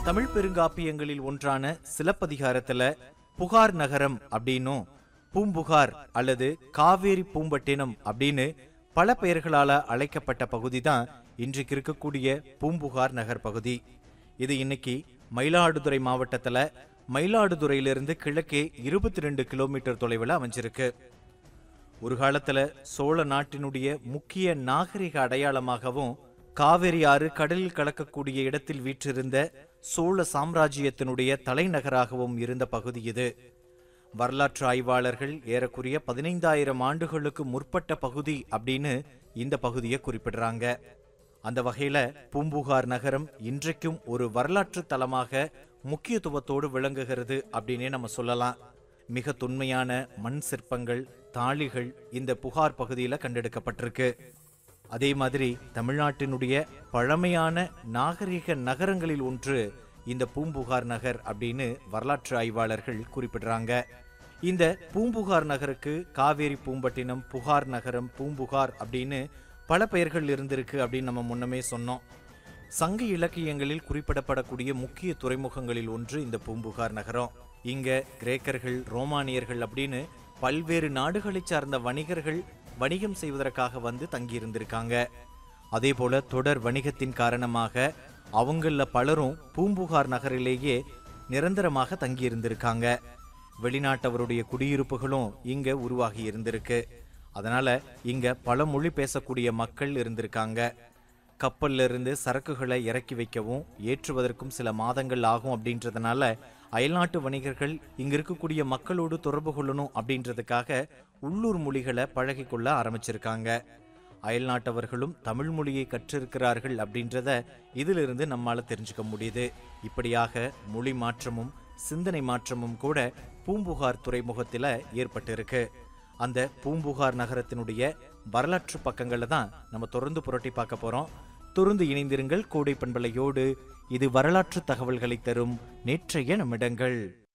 தமிழ் பெருங்காப்பியங்களில் ஒன்றான சிலப்பதிகாரத்துல புகார் நகரம் அப்படின்னும் பூம்புகார் அல்லது காவேரி பூம்பட்டினம் அப்படின்னு பல பெயர்களால அழைக்கப்பட்ட பகுதி தான் இன்றைக்கு இருக்கக்கூடிய பூம்புகார் நகர் பகுதி. இது இன்னைக்கு மயிலாடுதுறை மாவட்டத்துல மயிலாடுதுறையிலிருந்து கிழக்கே 22 கிலோமீட்டர் தொலைவில் அமைஞ்சிருக்கு. ஒரு காலத்துல சோழ நாட்டினுடைய முக்கிய நாகரிக அடையாளமாகவும் காவேரி ஆறு கடலில் கலக்கக்கூடிய இடத்தில் வீற்றிருந்த சோழ சாம்ராஜ்யத்தினுடைய தலைநகராகவும் இருந்த பகுதி இது. வரலாற்று ஆய்வாளர்கள் ஏறக்குறைய 15,000 ஆண்டுகளுக்கு முற்பட்ட பகுதி அப்படின்னு இந்த பகுதியை குறிப்பிடுறாங்க. அந்த வகையில பூம்புகார் நகரம் இன்றைக்கும் ஒரு வரலாற்று தலமாக முக்கியத்துவத்தோடு விளங்குகிறது அப்படின்னே நம்ம சொல்லலாம். மிக தொன்மையான மண் சிற்பங்கள், தாளிகள் இந்த புகார் பகுதியில் கண்டெடுக்கப்பட்டிருக்கு. அதே மாதிரி தமிழ்நாட்டினுடைய பழமையான நாகரிக நகரங்களில் ஒன்று இந்த பூம்புகார் நகர் அப்படின்னு வரலாற்று ஆய்வாளர்கள் குறிப்பிடுறாங்க. இந்த பூம்புகார் நகருக்கு காவேரி பூம்பட்டினம், புகார் நகரம், பூம்புகார் அப்படின்னு பல பெயர்கள் இருந்திருக்கு அப்படின்னு நம்ம முன்னமே சொன்னோம். சங்க இலக்கியங்களில் குறிப்பிடப்படக்கூடிய முக்கிய துறைமுகங்களில் ஒன்று இந்த பூம்புகார் நகரம். இங்க கிரேக்கர்கள், ரோமானியர்கள் அப்படின்னு பல்வேறு நாடுகளை சார்ந்த வணிகர்கள் வணிகம் செய்வதற்காக வந்து தங்கியிருந்திருக்காங்க. அதே போல தொடர் வணிகத்தின் காரணமாக அவங்கள பலரும் பூம்புகார் நகரிலேயே நிரந்தரமாக தங்கியிருந்திருக்காங்க. வெளிநாட்டவருடைய குடியிருப்புகளும் இங்க உருவாகி இருந்திருக்கு. அதனால இங்க பல மொழி பேசக்கூடிய மக்கள் இருந்திருக்காங்க. கப்பல்ல இருந்து சரக்குகளை இறக்கி வைக்கவும் ஏற்றுவதற்கும் சில மாதங்கள் ஆகும் அப்படின்றதுனால அயல்நாட்டு வணிகர்கள் இங்க இருக்கக்கூடிய மக்களோடு தொடர்பு கொள்ளணும் அப்படின்றதுக்காக உள்ளூர் மொழிகளை பழகிக்கொள்ள ஆரம்பிச்சிருக்காங்க. அயல்நாட்டவர்களும் தமிழ் மொழியை கற்றிருக்கிறார்கள் அப்படின்றத இதிலிருந்து நம்மால தெரிஞ்சுக்க முடியுது. இப்படியாக மொழி மாற்றமும் சிந்தனை மாற்றமும் கூட பூம்புகார் துறைமுகத்தில் ஏற்பட்டிருக்கு. அந்த பூம்புகார் நகரத்தினுடைய வரலாற்று பக்கங்களை தான் நம்ம தொடர்ந்து புரட்டி பார்க்க போறோம். தொடர்ந்து இணைந்திருங்கள் கோடை பண்பலையோடு. இது வரலாற்று தகவல்களை தரும் நேற்றைய நிமிடங்கள்.